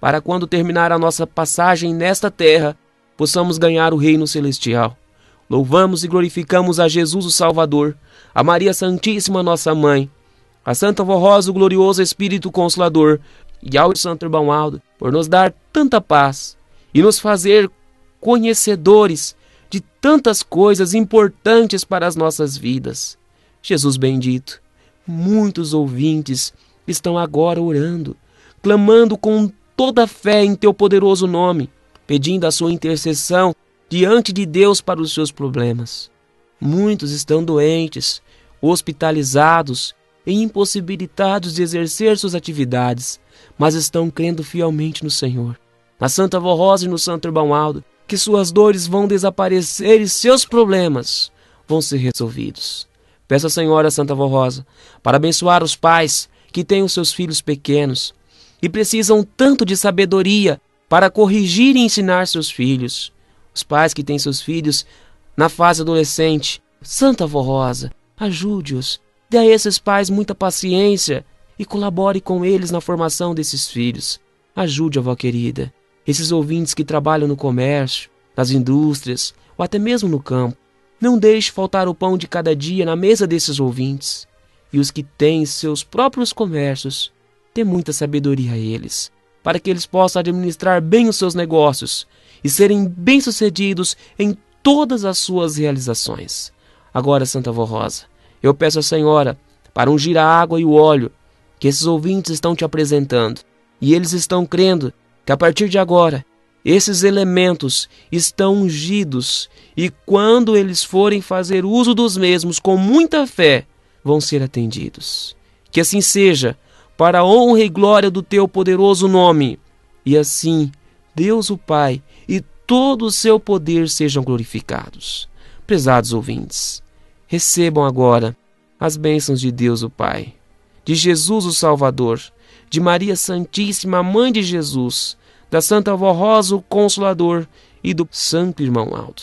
para quando terminar a nossa passagem nesta terra, possamos ganhar o reino celestial. Louvamos e glorificamos a Jesus o Salvador, a Maria Santíssima nossa Mãe, a Santa Vó Rosa, o glorioso Espírito Consolador, e ao Santo Irmão Aldo, por nos dar tanta paz e nos fazer conhecedores de tantas coisas importantes para as nossas vidas. Jesus bendito, muitos ouvintes estão agora orando, clamando com toda a fé em teu poderoso nome, pedindo a sua intercessão diante de Deus para os seus problemas. Muitos estão doentes, hospitalizados e impossibilitados de exercer suas atividades, mas estão crendo fielmente no Senhor, na Santa Vó Rosa e no Santo Irmão Aldo, que suas dores vão desaparecer e seus problemas vão ser resolvidos. Peço à Senhora Santa Vó Rosa para abençoar os pais que têm os seus filhos pequenos e precisam tanto de sabedoria para corrigir e ensinar seus filhos. Os pais que têm seus filhos na fase adolescente, Santa Vó Rosa, ajude-os, dê a esses pais muita paciência e colabore com eles na formação desses filhos. Ajude a avó querida, esses ouvintes que trabalham no comércio, nas indústrias ou até mesmo no campo. Não deixe faltar o pão de cada dia na mesa desses ouvintes. E os que têm seus próprios comércios, dê muita sabedoria a eles, para que eles possam administrar bem os seus negócios e serem bem-sucedidos em todas as suas realizações. Agora, Santa Vó Rosa, eu peço à Senhora para ungir a água e o óleo que esses ouvintes estão te apresentando. E eles estão crendo que a partir de agora, esses elementos estão ungidos e quando eles forem fazer uso dos mesmos com muita fé, vão ser atendidos. Que assim seja, para a honra e glória do teu poderoso nome. E assim, Deus o Pai e todo o seu poder sejam glorificados. Prezados ouvintes, recebam agora as bênçãos de Deus o Pai, de Jesus o Salvador, de Maria Santíssima, Mãe de Jesus, da Santa Vó Rosa, o Consolador, e do Santo Irmão Aldo.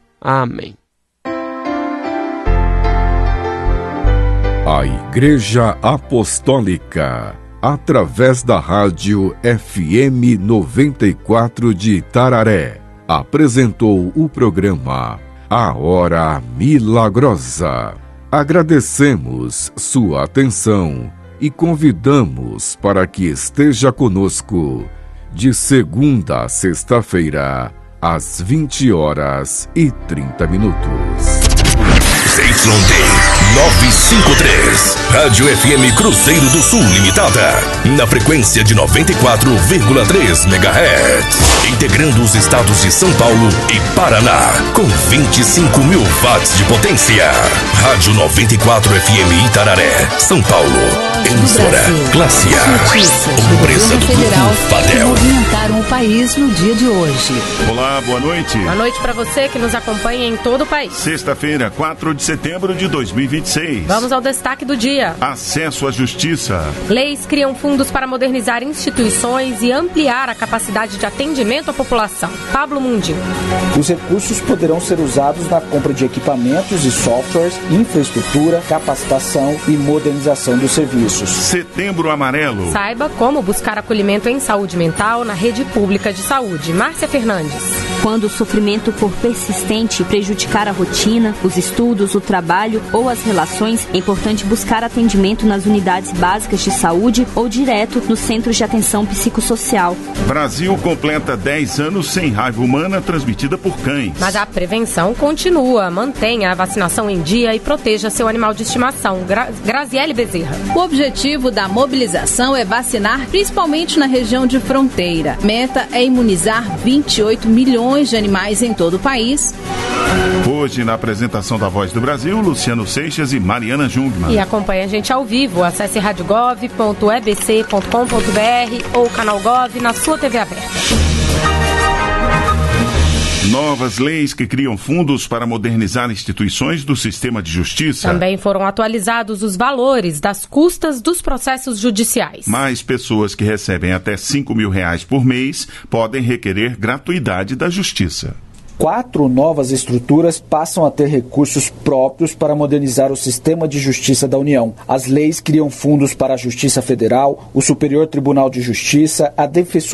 Amém. A Igreja Apostólica, através da rádio FM 94 de Itararé, apresentou o programa A Hora Milagrosa. Agradecemos sua atenção e convidamos para que esteja conosco de segunda a sexta-feira, às 20h30. ZYD 953, Rádio FM Cruzeiro do Sul Limitada, na frequência de 94,3 MHz, integrando os estados de São Paulo e Paraná, com 25 mil watts de potência. Rádio 94 FM Itararé, São Paulo. Emissora Classe A, empresa do Grupo Fadel. Movimentaram o país no dia de hoje. Olá, boa noite. Boa noite para você que nos acompanha em todo o país. Sexta-feira, 4 de setembro de 2026. Vamos ao destaque do dia. Acesso à justiça. Leis criam fundos para modernizar instituições e ampliar a capacidade de atendimento à população. Pablo Mundim. Os recursos poderão ser usados na compra de equipamentos e softwares, infraestrutura, capacitação e modernização dos serviços. Setembro Amarelo. Saiba como buscar acolhimento em saúde mental na rede pública de saúde. Márcia Fernandes. Quando o sofrimento for persistente e prejudicar a rotina, os estudos, o trabalho ou as relações, é importante buscar atendimento nas unidades básicas de saúde ou direto nos centros de atenção psicossocial. Brasil completa 10 anos sem raiva humana transmitida por cães. Mas a prevenção continua. Mantenha a vacinação em dia e proteja seu animal de estimação. Graziele Bezerra. O objetivo da mobilização é vacinar principalmente na região de fronteira. Meta é imunizar 28 milhões de animais em todo o país. Hoje, na apresentação da Voz do Brasil, Luciano Seixas e Mariana Jungmann. E acompanhe a gente ao vivo. Acesse radiogov.ebc.com.br ou canal Gov na sua TV aberta. Novas leis que criam fundos para modernizar instituições do sistema de justiça. Também foram atualizados os valores das custas dos processos judiciais. Mais pessoas que recebem até R$5 mil por mês podem requerer gratuidade da justiça. 4 novas estruturas passam a ter recursos próprios para modernizar o sistema de justiça da União. As leis criam fundos para a Justiça Federal, o Superior Tribunal de Justiça, a Defensoria